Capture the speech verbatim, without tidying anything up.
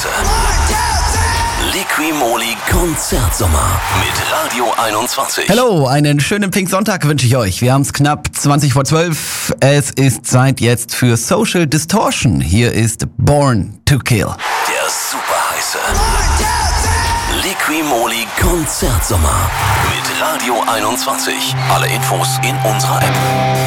heiße. Liqui-Moly Konzertsommer mit Radio einundzwanzig. Hallo, einen schönen Pink-Sonntag wünsche ich euch. Wir haben es knapp zwanzig vor zwölf. Es ist Zeit jetzt für Social Distortion. Hier ist Born to Kill. Der super heiße Liqui-Moly Konzertsommer mit Radio einundzwanzig. Alle Infos in unserer App.